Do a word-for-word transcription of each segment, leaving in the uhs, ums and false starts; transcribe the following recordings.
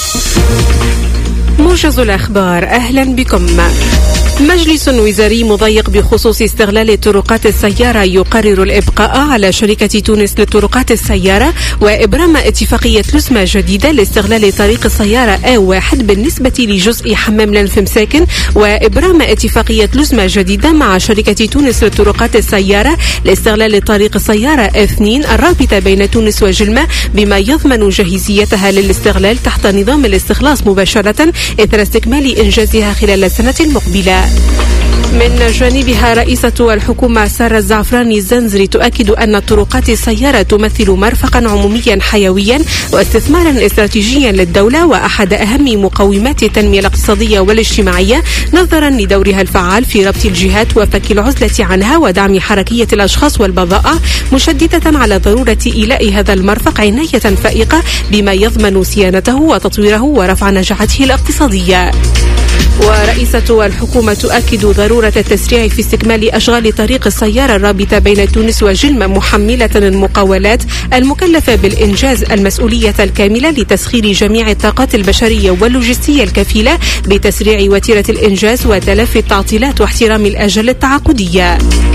موجز الأخبار، أهلا بكم. مجلس وزاري مضيق بخصوص استغلال طرقات السيارة يقرر الإبقاء على شركة تونس لطرقات السيارة وإبرام اتفاقية لزمة جديدة لاستغلال طريق السيارة آ واحد بالنسبة لجزء حمام لنف مساكن، وإبرام اتفاقية لزمة جديدة مع شركة تونس لطرقات السيارة لاستغلال طريق السيارة آ اثنين الرابطة بين تونس وجلمة بما يضمن جاهزيتها للاستغلال تحت نظام الاستخلاص مباشرة إثر استكمال إنجازها خلال السنة المقبلة. من جانبها رئيسة الحكومة سارة الزعفراني الزنزري تؤكد أن طرقات السيارة تمثل مرفقا عموميا حيويا واستثمارا استراتيجيا للدولة وأحد أهم مقومات التنمية الاقتصادية والاجتماعية نظرا لدورها الفعال في ربط الجهات وفك العزلة عنها ودعم حركية الأشخاص والبضائع، مشددة على ضرورة إيلاء هذا المرفق عناية فائقة بما يضمن صيانته وتطويره ورفع نجاحته الاقتصادية. ورئيسة الحكومة تؤكد ضرورة التسريع في استكمال أشغال طريق السيارة الرابطة بين تونس وجلمة، محملة المقاولات المكلفة بالإنجاز المسؤولية الكاملة لتسخير جميع الطاقات البشرية واللوجستية الكفيلة بتسريع وتيرة الإنجاز وتلافي التعطيلات واحترام الأجل التعاقدية.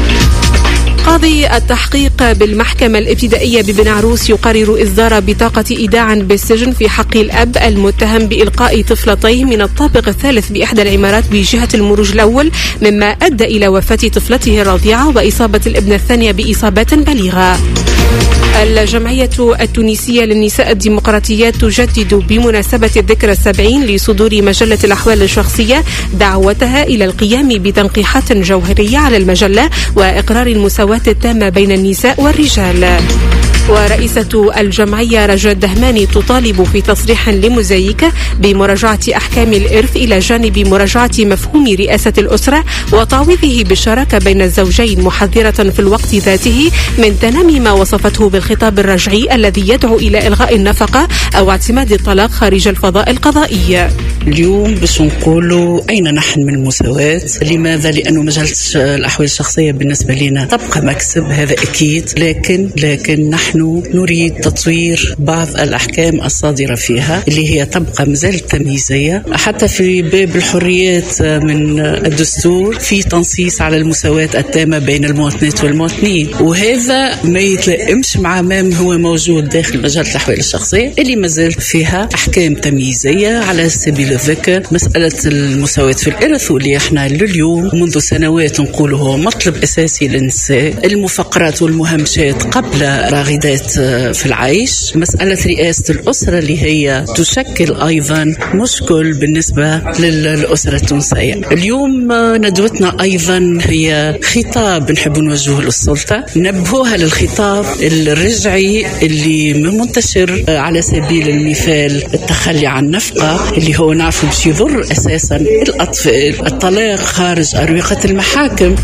قاضي التحقيق بالمحكمة الابتدائية ببن عروس يقرر إصدار بطاقة إيداع بالسجن في حق الأب المتهم بإلقاء طفلتيه من الطابق الثالث بإحدى العمارات بجهة المروج الأول، مما أدى إلى وفاة طفلته الرضيعة وإصابة الابن الثانية بإصابات بليغة. الجمعية التونسية للنساء الديمقراطيات تجدد بمناسبة الذكرى السبعين لصدور مجلة الأحوال الشخصية دعوتها إلى القيام بتنقيحات جوهرية على المجلة وإقرار المساواة التامة بين النساء والرجال. ورئيسة الجمعية رجاء الدهماني تطالب في تصريح لموزايك بمراجعة أحكام الإرث إلى جانب مراجعة مفهوم رئاسة الأسرة وتعويضه بالشراكة بين الزوجين، محذرة في الوقت ذاته من تنامي ما وصفته بالخطاب الرجعي الذي يدعو إلى إلغاء النفقة أو اعتماد الطلاق خارج الفضاء القضائي. اليوم باش نقولوا أين نحن من المساواة؟ لماذا؟ لأنه مجلة الأحوال الشخصية بالنسبة لنا تبقى مكسب، هذا أكيد، لكن لكن نحن نريد تطوير بعض الأحكام الصادرة فيها اللي هي تبقى مازالت تمييزية. حتى في باب الحريات من الدستور في تنصيص على المساواة التامة بين المواطنات والمواطنين، وهذا ما يتلائمش مع ما هو موجود داخل مجلة الأحوال الشخصية اللي مازال فيها أحكام تمييزية. على سبيل الذكر مسألة المساواة في الإرث واللي احنا لليوم منذ سنوات نقوله هو مطلب أساسي للنساء، المفقرات والمهمشات قبل راغدات في العيش، مسألة رئاسة الأسرة اللي هي تشكل أيضا مشكل بالنسبة للأسرة التونسية. اليوم ندوتنا أيضا هي خطاب نحب نوجهه للسلطة، نبهوها للخطاب الرجعي اللي منتشر على سبيل المثال التخلي عن نفقة اللي هو نعرف باش يضر أساسا الأطفال، الطلاق خارج أروقة المحاكم.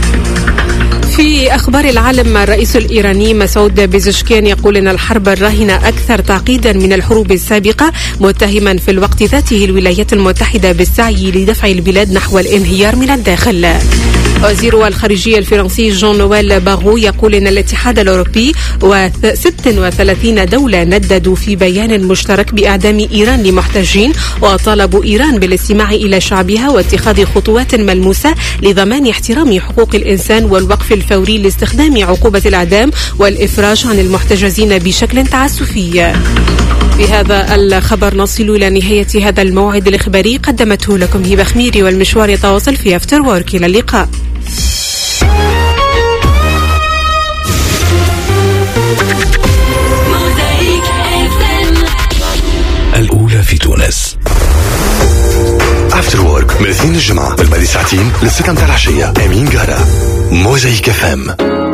في أخبار العالم، الرئيس الإيراني مسعود بيزشكيان يقول أن الحرب الراهنة أكثر تعقيدا من الحروب السابقة، متهما في الوقت ذاته الولايات المتحدة بالسعي لدفع البلاد نحو الانهيار من الداخل. وزير الخارجية الفرنسي جون نويل باغو يقول أن الاتحاد الأوروبي وست وثلاثين دولة نددوا في بيان مشترك بإعدام إيران لمحتجين، وطالبوا إيران بالاستماع إلى شعبها واتخاذ خطوات ملموسة لضمان احترام حقوق الإنسان والوقف الفوري لاستخدام عقوبة الإعدام والإفراج عن المحتجزين بشكل تعسفي. بهذا الخبر نصل إلى نهاية هذا الموعد الإخباري، قدمته لكم هبة خميري، والمشوار يتواصل في أفتر وورك. إلى اللقاء. الأولى في تونس. أفتر وورك من الاثنين الجمعة بالبادي ساعتين للستة متاع العشية. أمين قارة، موزايك فام.